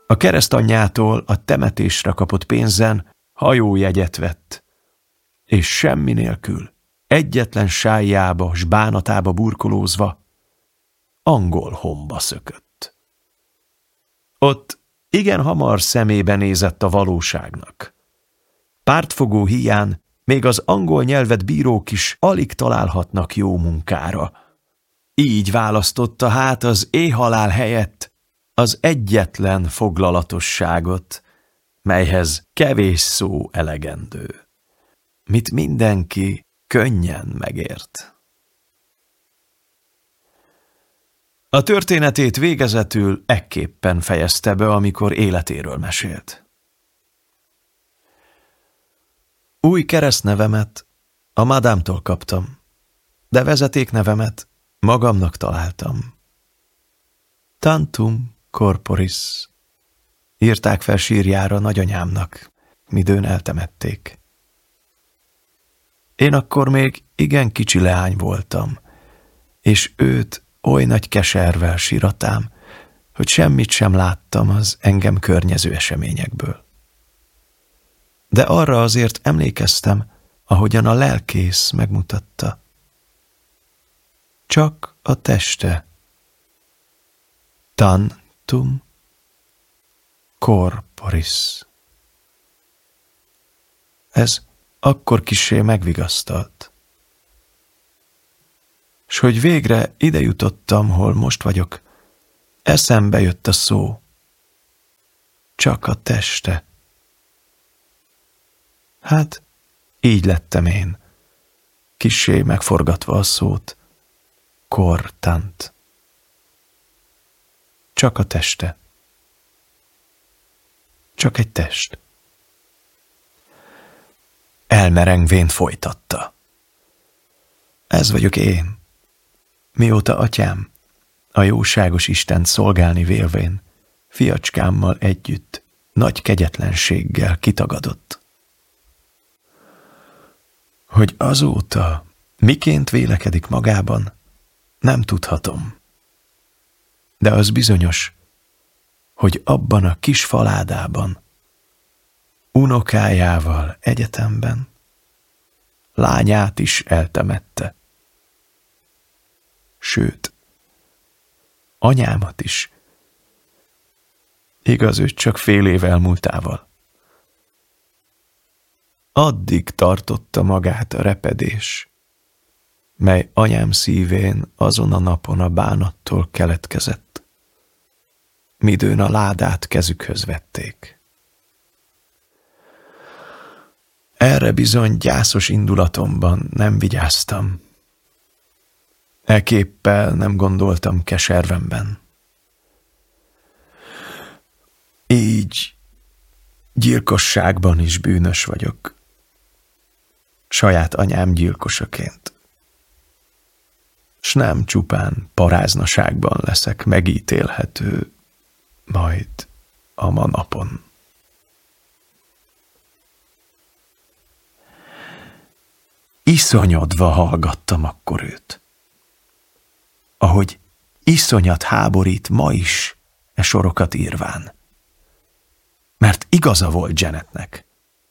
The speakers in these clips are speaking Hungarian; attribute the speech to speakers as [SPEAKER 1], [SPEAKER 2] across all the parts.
[SPEAKER 1] A keresztanyjától a temetésre kapott pénzen hajójegyet vett, és semmi nélkül, egyetlen sájjába s bánatába burkolózva, angol homba szökött. Ott igen hamar szemébe nézett a valóságnak. Pártfogó híján még az angol nyelvet bírók is alig találhatnak jó munkára. Így választotta hát az éhhalál helyett az egyetlen foglalatosságot, melyhez kevés szó elegendő, mit mindenki könnyen megért. A történetét végezetül ekképpen fejezte be, amikor életéről mesélt. Új keresztnevemet a madámtól kaptam, de vezetéknevemet magamnak találtam. Tantum corporis. Írták fel sírjára nagyanyámnak, midőn eltemették. Én akkor még igen kicsi leány voltam, és őt oly nagy keservel síratám, hogy semmit sem láttam az engem környező eseményekből. De arra azért emlékeztem, ahogyan a lelkész megmutatta. Csak a teste. Tantum corporis. Ez akkor kissé megvigasztalt. S hogy végre ide jutottam, hol most vagyok, eszembe jött a szó. Csak a teste. Hát, így lettem én, kissé megforgatva a szót. Kortant. Csak a teste. Csak egy test. Elmerengvén folytatta. Ez vagyok én. Mióta atyám, a jóságos Istent szolgálni vélvén, fiacskámmal együtt, nagy kegyetlenséggel kitagadott. Hogy azóta miként vélekedik magában, nem tudhatom. De az bizonyos, hogy abban a kis faládában, unokájával egyetemben, lányát is eltemette. Sőt, anyámat is. Igaz, ő csak fél év elmúltával. Addig tartotta magát a repedés, mely anyám szívén azon a napon a bánattól keletkezett, midőn a ládát kezükhöz vették. Erre bizony gyászos indulatomban nem vigyáztam. Ekképpel nem gondoltam keservemben. Így gyilkosságban is bűnös vagyok, saját anyám gyilkosaként. S nem csupán paráznaságban leszek megítélhető, majd a manapon. Iszonyodva hallgattam akkor őt. Ahogy iszonyat háborít ma is e sorokat írván. Mert igaza volt Janetnek.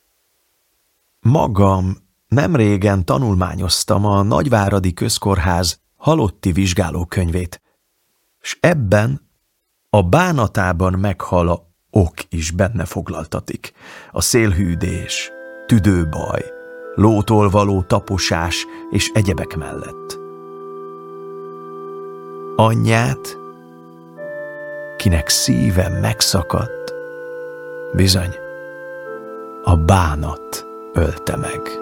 [SPEAKER 1] Magam nem régen tanulmányoztam a Nagyváradi Közkórház halotti vizsgálókönyvét, s ebben a bánatában meghal ok is benne foglaltatik. A szélhűdés, tüdőbaj, lótól való taposás és egyebek mellett. Anyját, kinek szíve megszakadt, bizony, a bánat ölte meg.